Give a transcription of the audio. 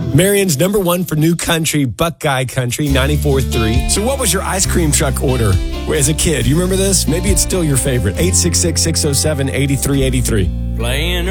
Marion's number one for new country, Buckeye Country, 94.3. So what was your ice cream truck order as a kid? You remember this? Maybe it's still your favorite. 866-607-8383. Playing